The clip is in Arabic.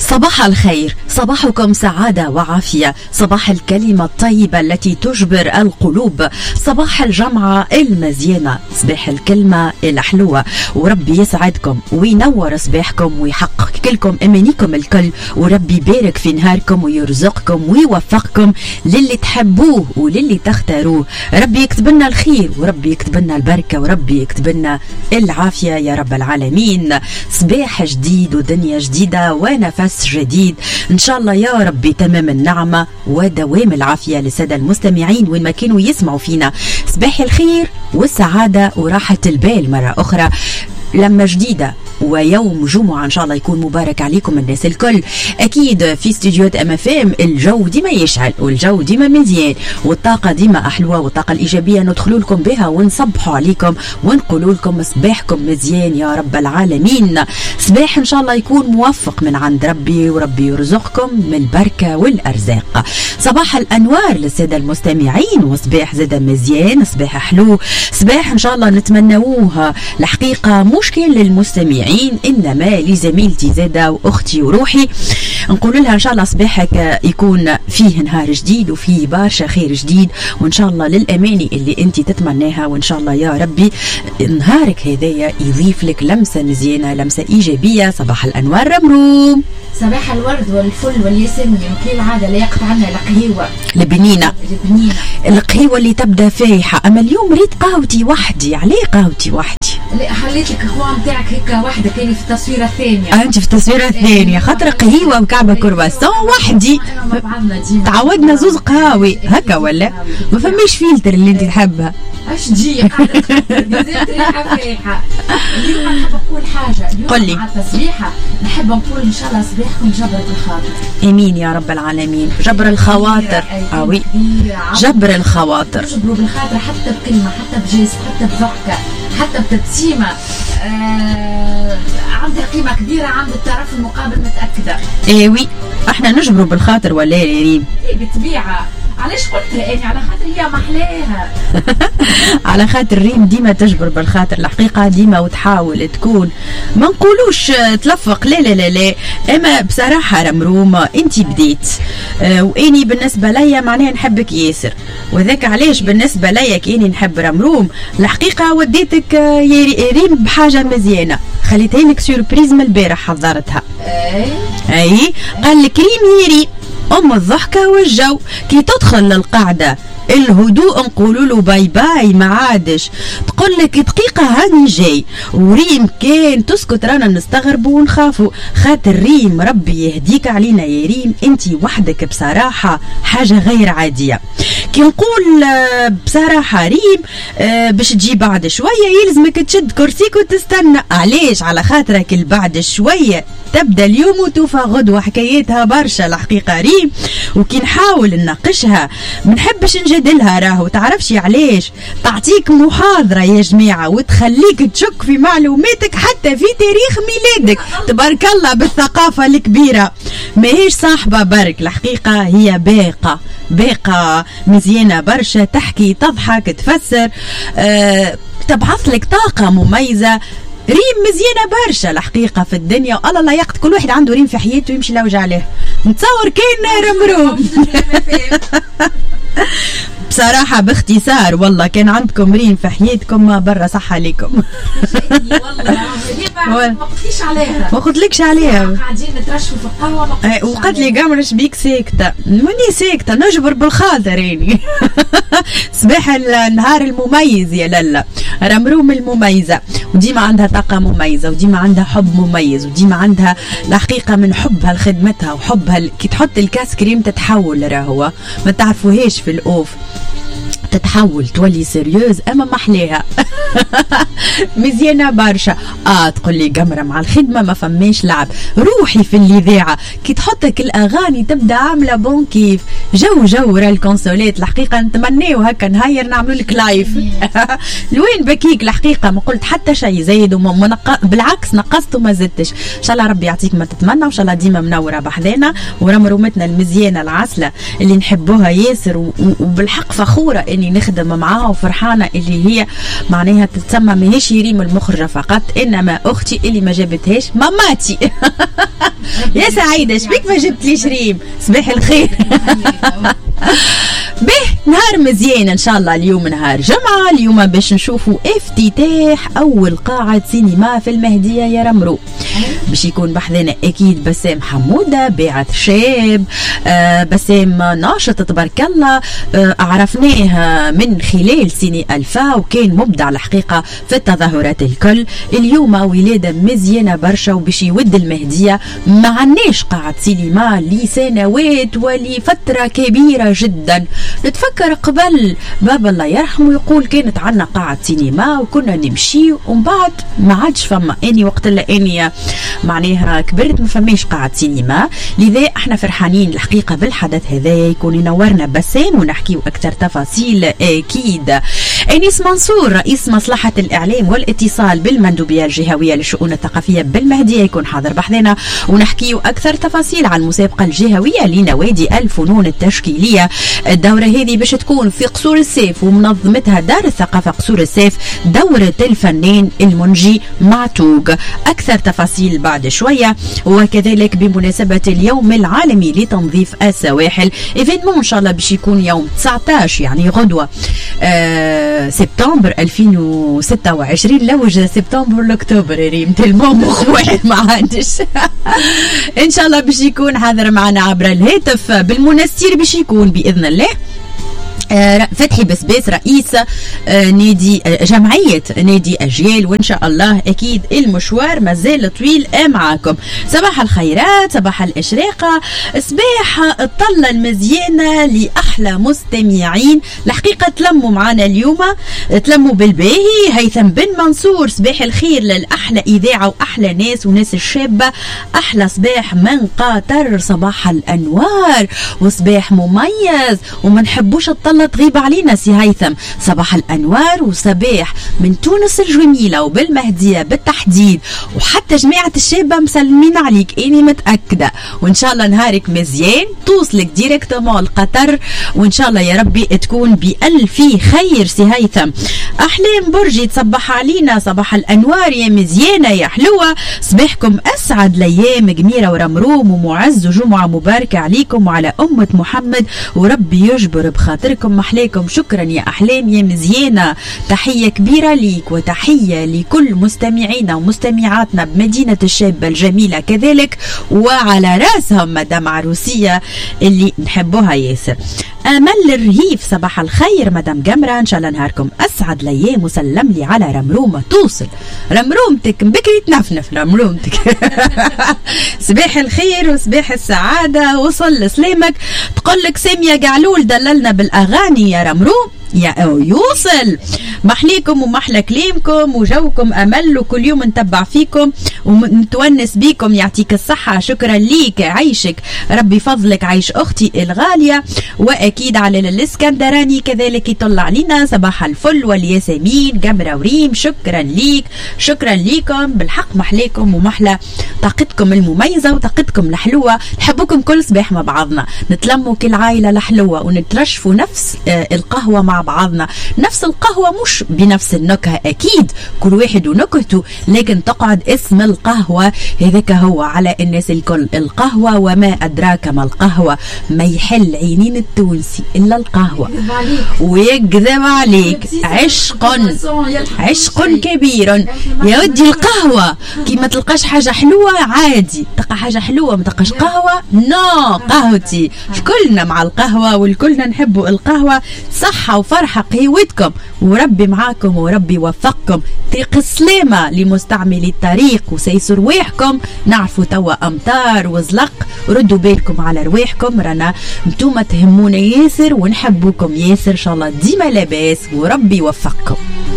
صباح الخير، صباحكم سعادة وعافية، صباح الكلمة الطيبة التي تجبر القلوب، صباح الجمعة المزيانة، صباح الكلمة الحلوة. وربي يسعدكم وينور صباحكم ويحقق لكم أمانيكم الكل، وربي يبارك في نهاركم ويرزقكم ويوفقكم للي تحبوه وللي تختاروه. ربي يكتب لنا الخير وربي يكتب لنا البركة وربي يكتب لنا العافية يا رب العالمين. صباح جديد ودنيا جديدة ونفس جديد إن شاء الله يا ربي، تمام النعمة ودوام العافية للسادة المستمعين وين ما كانوا يسمعوا فينا. صباح الخير والسعادة وراحة البال مرة أخرى، لما جديدة ويوم جمعة إن شاء الله يكون مبارك عليكم الناس الكل. أكيد في استديوهات أمافام الجو ديما يشعل والجو ديما مزيان والطاقة ديما أحلوة والطاقة الإيجابية ندخلوا لكم بها ونصبحوا عليكم ونقولوا لكم صباحكم مزيان يا رب العالمين. صباح إن شاء الله يكون موفق من عند ربي وربي يرزقكم من البركة والأرزاق. صباح الأنوار للسادة المستمعين وصباح زادة مزيان، صباح حلو، صباح إن شاء الله نتمنوها الحقيقة مش كان للمستمعين إنما لزميلتي زادة وأختي وروحي. نقول لها إن شاء الله صباحك يكون فيه نهار جديد وفيه برشا خير جديد، وإن شاء الله للأماني اللي أنت تتمناها، وإن شاء الله يا ربي نهارك هذايا يضيف لك لمسة مزيانة، لمسة إيجابية. صباح الأنوار رمروم، صباح الورد والفل والياسمين، كالعادة لا يقطع عنا القهيوة البنينة القهيوة اللي تبدا فايحة. أما اليوم ريت قهوتي وحدي. عليه قهوتي وحدي؟ لا خليت لك اخوان نتاعك هيك وحده كاني في التصويره الثانيه. انت في التصويره الثانيه خاطر قهيوه وكعبه كرواسون وحدي. تعودنا زوز قهاوي هكا ولا ما فماش فلتر اللي انت تحبها؟ اش تجي قاعده ريحه فايحه. اليوم نحب نقول حاجه، قل لي. مع التصبيحه نحب نقول ان شاء الله صباحكم جبر الخاطر. امين يا رب العالمين. جبر الخواطر. اوي جبر الخواطر. جبروا بالخاطر حتى بكلمه، حتى بجيست، حتى بضحكه، حتى بتبسيمه عندها قيمه كبيره عند الطرف المقابل متاكده. ايوي احنا نجبروا بالخاطر ولا يا ريم؟ ايه بالطبيعه. علاش قلتها اني؟ على خاطر هي محلاها. على خاطر ريم ديما تجبر بالخاطر الحقيقه ديما وتحاول تكون ما نقولوش تلفق، لا لا لا لا. اما بصراحه رمروم انت بديت واني بالنسبه ليا معناها نحبك ياسر، وذاك علاش بالنسبه ليا كاني نحب رمروم الحقيقه وديتك يا ريم بحاجه مزيانه، خليتها لك سوربريز من البارح حضرتها. اي قال لك ريم يا ريم أم الضحكة والجو، كي تدخل للقعدة الهدوء نقولوا له باي باي ما عادش، تقول لك دقيقة هاني جاي، وريم كان تسكت رانا نستغربوا ونخافوا، خاطر ريم ربي يهديك علينا يا ريم، انتي وحدك بصراحة حاجة غير عادية. كي نقول بصراحة ريم باش تجي بعد شوية يلزمك تشد كرسيك وتستنى. علاش؟ على خاطرك بعد شوية تبدا اليوم وتوفى غدوة، حكايتها برشا الحقيقة ريم، وكي نحاول نناقشها منحبش نجادلها راهو تعرفش علاش، تعطيك محاضرة يا جماعة وتخليك تشك في معلوماتك حتى في تاريخ ميلادك. تبارك الله بالثقافة الكبيرة، ماهيش صاحبة برك الحقيقة، هي باقة مزيانة برشا، تحكي تضحك تفسر تبعث لك طاقة مميزة. ريم مزيانة برشا الحقيقة في الدنيا، والله لا يقت كل واحد عنده ريم في حياته يمشي لوجه عليه. نتصور كاين رمروم بصراحة باختصار والله كان عندكم ريم في حياتكم برا صح عليكم. والله ما قلتليش عليها. ما قلتلكش عليها. قاعدين نترشفوا في القهوة وقالت لي قامرش بيك ساكتة، ماني ساكتة نجبر بالخاطر يعني. صباح النهار المميز يا لالا رمروم المميزة، وديما عندها طاقة مميزة وديما عندها حب مميز وديما عندها الحقيقة من حبها لخدمتها وحبها كي تحط الكاس كريم تتحول راهو ما تعرفوهاش في الأوف، تتحول تولي سيريوز اما محليها. مزيانه برشا. تقول لي قمره مع الخدمه ما فماش لعب، روحي في الاذاعه كي تحطك الاغاني تبدا عامله بون كيف جو راه الكونسولات الحقيقه نتمناو هكا نهاير نعملوا لك لايف. لوين بكيك الحقيقه ما قلت حتى شيء زايد بالعكس نقصت وما زدتش. ان شاء الله ربي يعطيك ما تتمنى، وان شاء الله ديما منوره بحذانا ورمرومتنا المزيانه العسله اللي نحبوها ياسر، وبالحق فخوره اني نخدم معاها وفرحانه اللي هي معناها تتسمى ماهيش ريم المخرجه فقط، انما اختي اللي ما جابتهاش ماماتي. يا سعيدة شبيك ما جبت لي شريم؟ صباح الخير. به نهار مزيان ان شاء الله. اليوم نهار جمعة، اليوم باش نشوفوا افتتاح اول قاعة سينما في المهدية يا رمرو. باش يكون بحذنا اكيد بسام حمودة باعث شاب، بسام ناشط تبارك الله، عرفناه من خلال سيني الفا وكان مبدع الحقيقة في التظاهرات الكل. اليوم ولادة مزيانة برشا وباش يود المهدية. ما عناش قاعة سينما لسنوات ولفترة كبيرة جدا. نتفكر قبل بابا الله يرحمه يقول كانت عنا قاعة سينما وكنا نمشي ومن بعد ما عادش فما. اني وقت اللي اني معناها كبرت ما فماش قاعة سينما، لذا احنا فرحانين الحقيقة بالحدث هذا يكون ينورنا بسام ونحكيو اكثر تفاصيل اكيد. انيس منصور رئيس مصلحة الاعلام والاتصال بالمندوبية الجهوية للشؤون الثقافية بالمهدية يكون حاضر بحذنا ونحكيو اكثر تفاصيل عن المسابقة الجهوية لنوادي الفنون التشكيلية. الدورة هذه باش تكون في قصور السيف ومنظمتها دار الثقافة قصور السيف، دورة الفنان المنجي معتوق. أكثر تفاصيل بعد شوية. وكذلك بمناسبة اليوم العالمي لتنظيف السواحل، إيفينمون إن شاء الله باش يكون يوم 19 يعني غدوة سبتمبر 2026. لوج سبتمبر لأكتوبر ريم تلمام مخ واحد ما عندش. إن شاء الله باش يكون حاضر معنا عبر الهاتف بالمنستير باش يكون بإذن الله فتحي بسباس رئيس نادي جمعية نادي أجيال. وإن شاء الله أكيد المشوار مازال طويل معاكم. صباح الخيرات، صباح الإشراقة، صباح الطلة المزيانة لأحلى مستمعين. الحقيقة تلموا معنا اليوم، تلموا بالباهي. هيثم بن منصور صباح الخير للأحلى إذاعة وأحلى ناس وناس الشابة. أحلى صباح من قطر، صباح الأنوار وصباح مميز وما نحبوش الطلة تغيب علينا سي هيثم. صباح الأنوار وصباح من تونس الجميلة وبالمهدية بالتحديد، وحتى جماعة الشابة مسلمين عليك إني متأكدة. وإن شاء الله نهارك مزيان توصلك ديريكتومون لقطر، وإن شاء الله يا ربي تكون بألف خير سي هيثم. أحلام برجي تصبح علينا، صباح الأنوار يا مزيانة يا حلوة. صباحكم أسعد الأيام جميرة ورمروم ومعز وجمعة مباركة عليكم وعلى أمة محمد، وربي يجبر بخاطركم محليكم. شكرا يا أحلام يا مزيانة، تحية كبيرة ليك وتحية لكل مستمعينا ومستمعاتنا بمدينة الشابة الجميلة كذلك، وعلى راسهم مدام عروسية اللي نحبوها ياسر. امل الرهيف صباح الخير مدام جمرة، ان شاء الله نهاركم اسعد الايام وسلم لي على رمرومة توصل. رمرومتك بكري تنفنف رمرومتك. صباح الخير وصباح السعادة، وصل لسلامك. تقول لك سامية قعلول دللنا بالاغاني يا رمروم. يا يوصل محليكم ومحلى كلامكم وجوكم امل، وكل يوم نتبع فيكم ونتونس بيكم. يعطيك الصحة، شكرا ليك، عيشك ربي فضلك، عيش اختي الغالية. واكيد على الاسكندراني كذلك يطلع علينا صباح الفل والياسمين جمرة وريم. شكرا ليك، شكرا ليكم بالحق، محليكم ومحلى طاقتكم المميزة وطاقتكم الحلوة. نحبكم كل صباح مع بعضنا، نتلموا كل عائلة الحلوة ونترشفوا نفس القهوة مع بعضنا. نفس القهوة مش بنفس النكهة أكيد، كل واحد ونكهته، لكن تقعد اسم القهوة هذاك هو على الناس الكل. القهوة وما أدراك ما القهوة، ما يحل عينين التونسي إلا القهوة. ويكذب عليك، عشق كبير يا ودي. القهوة كي ما تلقاش حاجة حلوة عادي، تلقى حاجة حلوة ما تلقاش قهوة قهوتي. كلنا مع القهوة والكلنا نحبوا القهوة. صحة وفرحة قهوتكم، وربي معاكم وربي يوفقكم. طريق السلامة لمستعملي الطريق وسيسوا رواحكم. نعرفوا توا أمطار وزلق، ردوا بالكم على رواحكم، رانا انتوما تهمونا ياسر ونحبوكم ياسر. إن شاء الله ديما لاباس وربي يوفقكم.